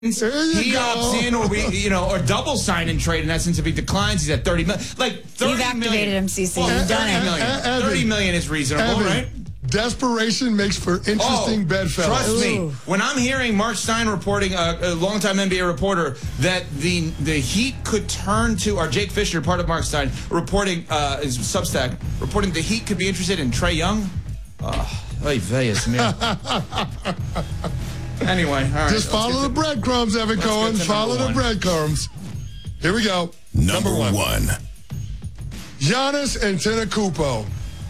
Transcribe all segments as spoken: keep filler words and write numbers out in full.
he go. opts in, or we, you know, or double sign and trade. In essence, if he declines, he's at thirty million. Like thirty You've activated million. him, C C. Well, You've done thirty it. million. Evan, thirty million is reasonable, Evan, right? Desperation makes for interesting Oh, bedfellows. Trust me, Ooh. when I'm hearing Mark Stein reporting, uh, a longtime N B A reporter, that the the Heat could turn to, or Jake Fisher, part of Mark Stein, reporting, uh, his Substack, reporting the Heat could be interested in Trae Young. Oh, oy vey, it's me. Anyway, all right. Just follow the breadcrumbs, Evan let's Cohen. get to Follow number the one. breadcrumbs. Here we go. Number, one. one. Giannis Antetokounmpo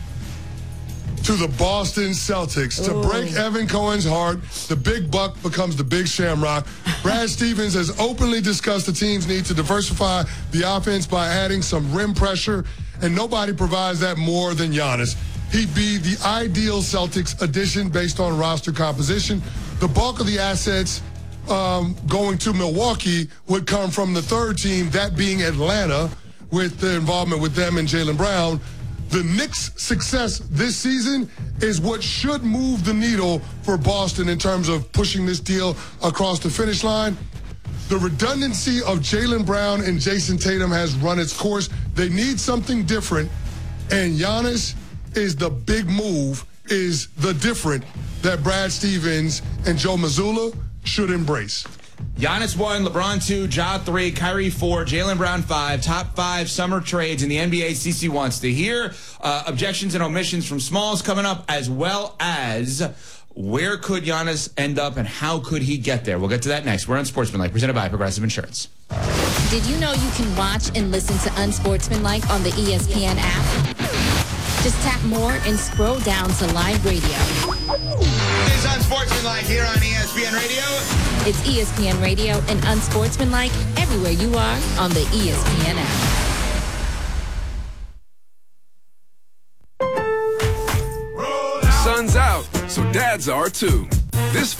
to the Boston Celtics. To Ooh. break Evan Cohen's heart, the big buck becomes the big shamrock. Brad Stevens has openly discussed the team's need to diversify the offense by adding some rim pressure, and nobody provides that more than Giannis. He'd be the ideal Celtics addition based on roster composition. The bulk of the assets um, going to Milwaukee would come from the third team, that being Atlanta, with the involvement with them and Jaylen Brown. The Knicks' success this season is what should move the needle for Boston in terms of pushing this deal across the finish line. The redundancy of Jaylen Brown and Jason Tatum has run its course. They need something different, and Giannis is the big move, is the different that Brad Stevens and Joe Mazzulla should embrace. Giannis one, LeBron two, Ja three, Kyrie four, Jaylen Brown five, top five summer trades in the N B A. C C wants to hear uh, objections and omissions from Smalls coming up, as well as where could Giannis end up and how could he get there. We'll get to that next. We're on Sportsmanlike, presented by Progressive Insurance. Did you know you can watch and listen to Unsportsmanlike on the E S P N app? Just tap more and scroll down to live radio. It's Unsportsmanlike here on E S P N Radio. It's E S P N Radio and Unsportsmanlike everywhere you are on the E S P N app. Sun's out, so dads are too. This